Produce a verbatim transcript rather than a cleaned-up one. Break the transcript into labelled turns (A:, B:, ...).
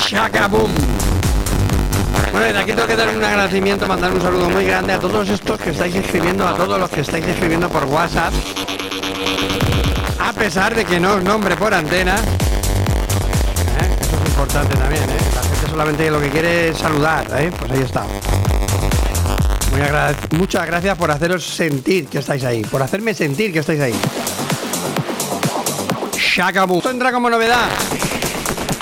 A: Shakabum. Bueno, desde aquí tengo que dar un agradecimiento, mandar un saludo muy grande a todos estos que estáis escribiendo, a todos los que estáis escribiendo por WhatsApp, a pesar de que no os nombre por antena. ¿Eh? Eso es importante también, ¿eh? La gente solamente lo que quiere es saludar, ¿eh? Pues ahí está. Muy agrade- Muchas gracias por haceros sentir que estáis ahí, por hacerme sentir que estáis ahí. Shakabum. Esto entra como novedad.